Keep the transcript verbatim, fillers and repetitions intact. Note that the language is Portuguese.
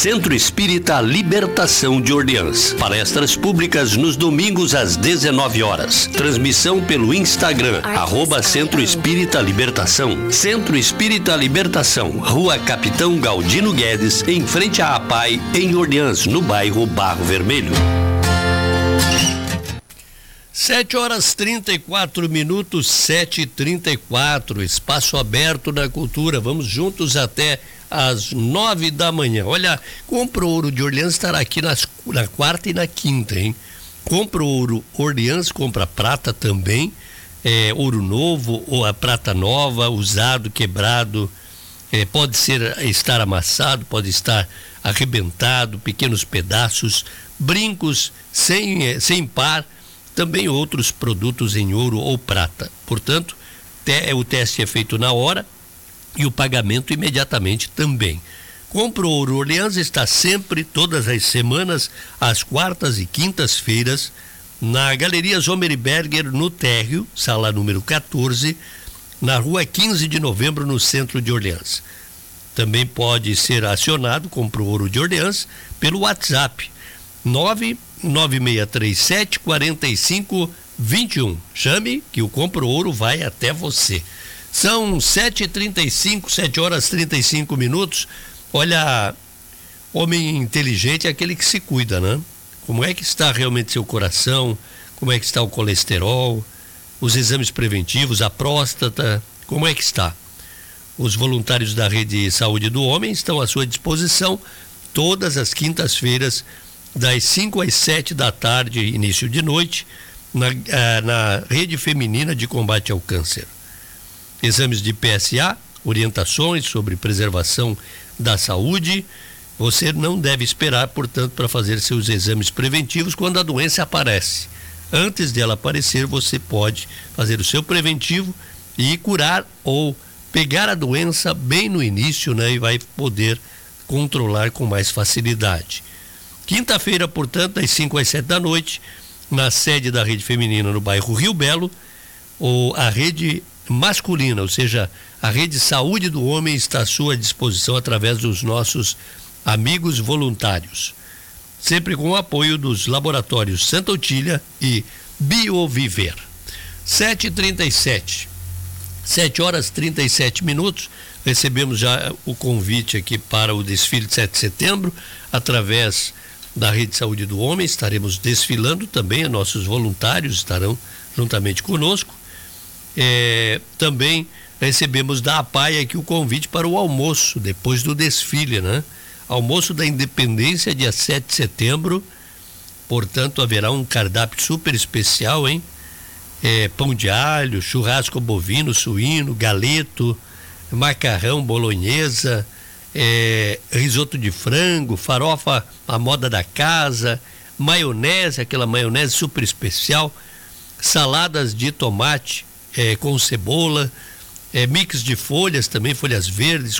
Centro Espírita Libertação de Orleans. Palestras públicas nos domingos às dezenove horas. Transmissão pelo Instagram, arroba Centro Espírita Libertação. Centro Espírita Libertação, Rua Capitão Galdino Guedes, em frente à APAI, em Orleans, no bairro Barro Vermelho. Sete horas trinta e quatro minutos, sete e trinta e quatro, espaço aberto na cultura. Vamos juntos até às nove da manhã. Olha, Compra Ouro de Orleans estará aqui nas, na quarta e na quinta, hein? Compra Ouro Orleans, compra prata também, é, ouro novo ou a prata nova, usado, quebrado, é, pode ser estar amassado, pode estar arrebentado, pequenos pedaços, brincos sem, sem par, também outros produtos em ouro ou prata. Portanto, te, o teste é feito na hora e o pagamento imediatamente também. Compra Ouro Orleans está sempre, todas as semanas, às quartas e quintas-feiras, na Galeria Zomerberger, no térreo, sala número quatorze, na rua quinze de novembro, no centro de Orleans. Também pode ser acionado, Compra Ouro de Orleans, pelo WhatsApp nove nove seis três sete, quatro cinco dois um. Chame que o Compra Ouro vai até você. São sete e trinta e cinco, sete horas e trinta e cinco minutos. Olha, homem inteligente é aquele que se cuida, né? Como é que está realmente seu coração? Como é que está o colesterol? Os exames preventivos, a próstata, como é que está? Os voluntários da Rede Saúde do Homem estão à sua disposição todas as quintas-feiras, das cinco às sete da tarde, início de noite, na, na Rede Feminina de Combate ao Câncer. Exames de P S A, orientações sobre preservação da saúde. Você não deve esperar, portanto, para fazer seus exames preventivos quando a doença aparece. Antes dela aparecer, você pode fazer o seu preventivo e curar ou pegar a doença bem no início, né? E vai poder controlar com mais facilidade. Quinta-feira, portanto, das cinco às sete da noite, na sede da Rede Feminina no bairro Rio Belo, ou a rede masculina, ou seja, a Rede Saúde do Homem está à sua disposição através dos nossos amigos voluntários. Sempre com o apoio dos laboratórios Santa Otília e Bioviver. sete e trinta e sete. sete horas e trinta e sete minutos. Recebemos já o convite aqui para o desfile de sete de setembro, através da Rede Saúde do Homem. Estaremos desfilando também, nossos voluntários estarão juntamente conosco. É, também recebemos da APAI aqui o convite para o almoço, depois do desfile, né? Almoço da Independência, dia sete de setembro, portanto haverá um cardápio super especial, hein? É, pão de alho, churrasco bovino, suíno, galeto, macarrão, bolonhesa, é, risoto de frango, farofa à moda da casa, maionese, aquela maionese super especial, saladas de tomate é, com cebola, é, mix de folhas também, folhas verdes,